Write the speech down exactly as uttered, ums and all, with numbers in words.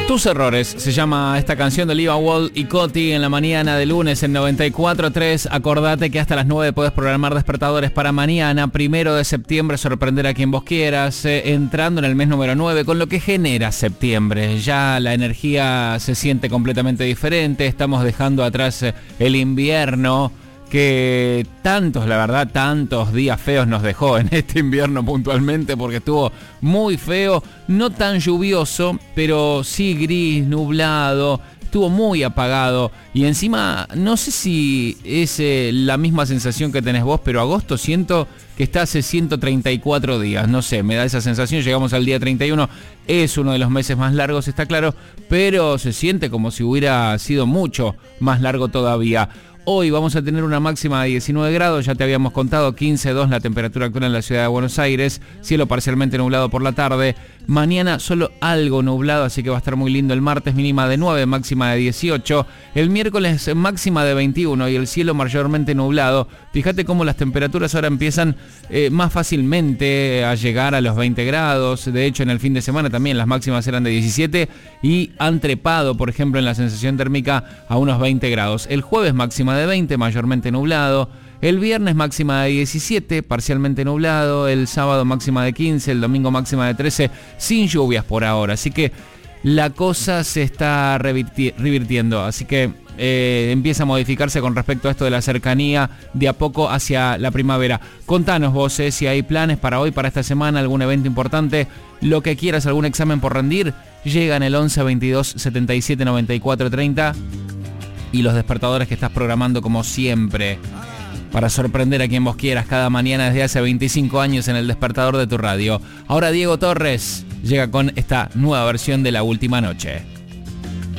Tus errores, se llama esta canción de Liva Wall y Coti en la mañana de lunes en noventa y cuatro tres. Acordate que hasta las nueve podés programar despertadores para mañana, primero de septiembre, sorprender a quien vos quieras, eh, entrando en el mes número nueve, con lo que genera septiembre. Ya la energía se siente completamente diferente, estamos dejando atrás eh, el invierno, que tantos, la verdad, tantos días feos nos dejó en este invierno puntualmente, porque estuvo muy feo, no tan lluvioso, pero sí gris, nublado, estuvo muy apagado, y encima no sé si es eh, la misma sensación que tenés vos, pero agosto siento que está hace ciento treinta y cuatro días, no sé, me da esa sensación. Llegamos al día treinta y uno, es uno de los meses más largos, está claro, pero se siente como si hubiera sido mucho más largo todavía. Hoy vamos a tener una máxima de diecinueve grados, ya te habíamos contado, quince coma dos la temperatura actual en la ciudad de Buenos Aires, cielo parcialmente nublado por la tarde, mañana solo algo nublado, así que va a estar muy lindo el martes, mínima de nueve, máxima de dieciocho, el miércoles máxima de veintiuno y el cielo mayormente nublado. Fíjate cómo las temperaturas ahora empiezan eh, más fácilmente a llegar a los veinte grados, de hecho en el fin de semana también las máximas eran de diecisiete y han trepado, por ejemplo, en la sensación térmica a unos veinte grados. El jueves máxima de veinte, mayormente nublado. El viernes máxima de diecisiete, parcialmente nublado. El sábado máxima de quince, el domingo máxima de trece, sin lluvias por ahora. Así que la cosa se está revirti- revirtiendo. Así que eh, empieza a modificarse con respecto a esto de la cercanía de a poco hacia la primavera. Contanos vos eh, si hay planes para hoy, para esta semana, algún evento importante, lo que quieras, algún examen por rendir. Llega en el once veintidós setenta y siete noventa y cuatro treinta. Y los despertadores que estás programando como siempre para sorprender a quien vos quieras cada mañana desde hace veinticinco años en el despertador de tu radio. Ahora Diego Torres llega con esta nueva versión de La Última Noche.